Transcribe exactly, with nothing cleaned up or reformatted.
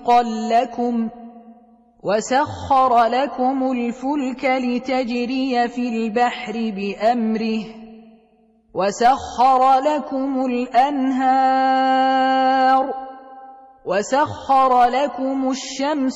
رِزْقًا لَكُمْ وَسَخَّرَ لَكُمُ الْفُلْكَ لِتَجْرِيَ فِي الْبَحْرِ بِأَمْرِهِ وَسَخَّرَ لَكُمُ الْأَنْهَارَ وَسَخَّرَ لَكُمُ الشَّمْسَ